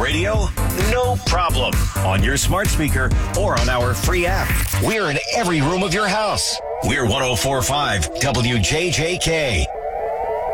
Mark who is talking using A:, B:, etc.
A: radio? No problem. On your smart speaker or on our free app. We're in every room of your house. We're 104.5 WJJK.